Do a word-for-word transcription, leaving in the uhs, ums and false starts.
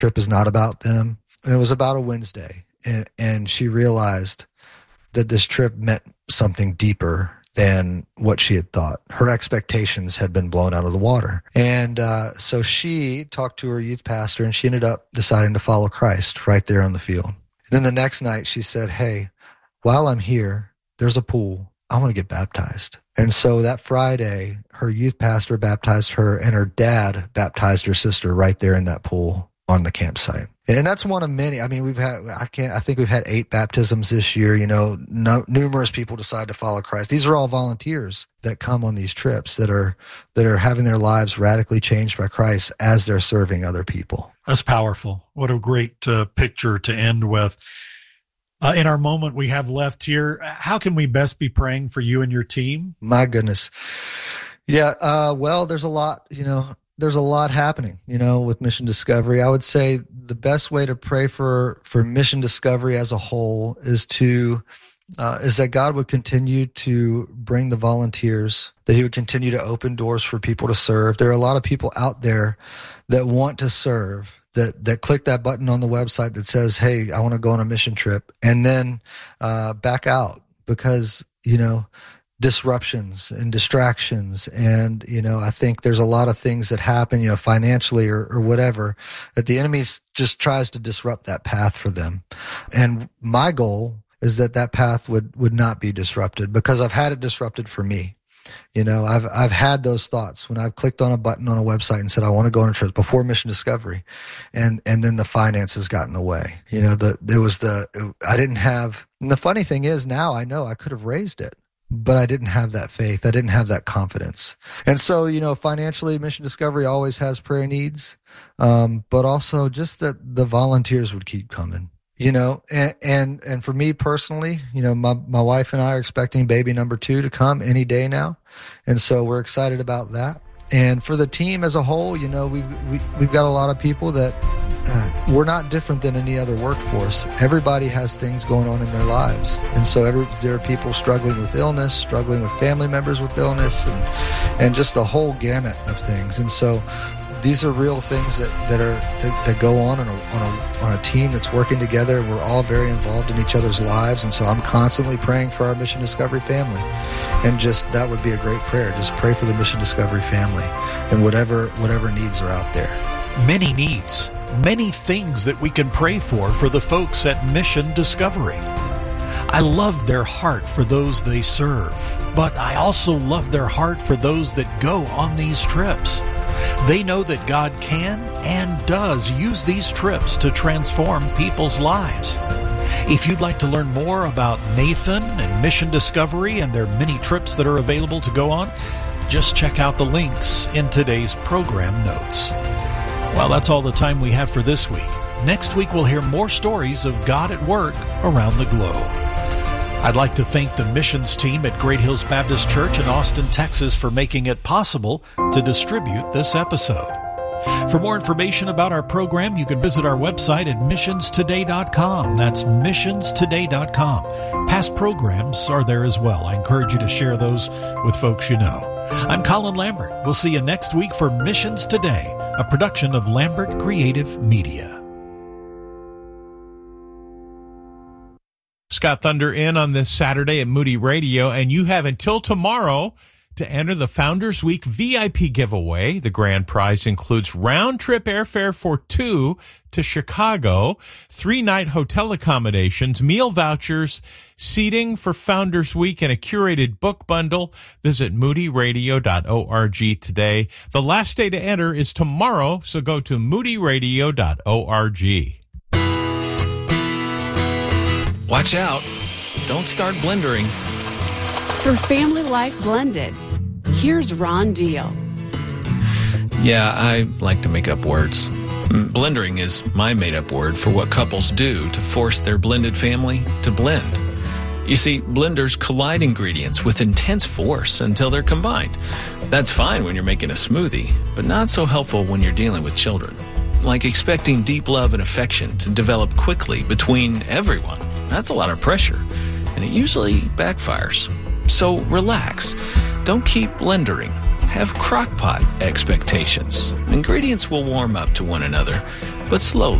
trip is not about them. And it was about a Wednesday. And, and she realized that this trip meant something deeper than what she had thought. Her expectations had been blown out of the water. And uh, so she talked to her youth pastor, and she ended up deciding to follow Christ right there on the field. And then the next night she said, hey, while I'm here, there's a pool. I want to get baptized. And so that Friday, her youth pastor baptized her, and her dad baptized her sister right there in that pool on the campsite. And that's one of many. I mean, we've had, I can't, I think we've had eight baptisms this year. You know, no, numerous people decide to follow Christ. These are all volunteers that come on these trips that are, that are having their lives radically changed by Christ as they're serving other people. That's powerful. What a great uh, picture to end with. Uh, in our moment we have left here, how can we best be praying for you and your team? My goodness. Yeah. Uh, well, there's a lot, you know, there's a lot happening, you know, with Mission Discovery. I would say the best way to pray for, for Mission Discovery as a whole is to, uh, is that God would continue to bring the volunteers, that he would continue to open doors for people to serve. There are a lot of people out there that want to serve, that, that click that button on the website that says, hey, I want to go on a mission trip, and then, uh, back out because, you know, disruptions and distractions. And, you know, I think there's a lot of things that happen, you know, financially or, or whatever, that the enemy just tries to disrupt that path for them. And my goal is that that path would, would not be disrupted, because I've had it disrupted for me. You know, I've, I've had those thoughts when I've clicked on a button on a website and said, I want to go on a trip before Mission Discovery. And, and then the finances got in the way. You know, the, there was the, I didn't have, and the funny thing is now I know I could have raised it, but I didn't have that faith. I didn't have that confidence. And so, you know, financially, Mission Discovery always has prayer needs, um, but also just that the volunteers would keep coming, you know, and, and, and for me personally, you know, my, my wife and I are expecting baby number two to come any day now. And so we're excited about that. And for the team as a whole, you know, we, we, we've got a lot of people that uh, we're not different than any other workforce. Everybody has things going on in their lives. And so every, there are people struggling with illness, struggling with family members with illness, and, and just the whole gamut of things. And so these are real things that, that are that, that go on on a, on a on a team that's working together. We're all very involved in each other's lives, and so I'm constantly praying for our Mission Discovery family. And just that would be a great prayer. Just pray for the Mission Discovery family and whatever whatever needs are out there. Many needs, many things that we can pray for for the folks at Mission Discovery. I love their heart for those they serve, but I also love their heart for those that go on these trips. They know that God can and does use these trips to transform people's lives. If you'd like to learn more about Nathan and Mission Discovery and their many trips that are available to go on, just check out the links in today's program notes. Well, that's all the time we have for this week. Next week, we'll hear more stories of God at work around the globe. I'd like to thank the missions team at Great Hills Baptist Church in Austin, Texas, for making it possible to distribute this episode. For more information about our program, you can visit our website at missions today dot com. That's missions today dot com. Past programs are there as well. I encourage you to share those with folks you know. I'm Colin Lambert. We'll see you next week for Missions Today, a production of Lambert Creative Media. Scott Thunder in on this Saturday at Moody Radio, and you have until tomorrow to enter the Founders Week V I P giveaway. The grand prize includes round-trip airfare for two to Chicago, three-night hotel accommodations, meal vouchers, seating for Founders Week, and a curated book bundle. Visit moody radio dot org today. The last day to enter is tomorrow, so go to moody radio dot org. Watch out. Don't start blendering. For Family Life Blended, here's Ron Deal. Yeah, I like to make up words. Blendering is my made-up word for what couples do to force their blended family to blend. You see, blenders collide ingredients with intense force until they're combined. That's fine when you're making a smoothie, but not so helpful when you're dealing with children. Like expecting deep love and affection to develop quickly between everyone. That's a lot of pressure, and it usually backfires. So relax. Don't keep blendering. Have crock-pot expectations. Ingredients will warm up to one another, but slowly.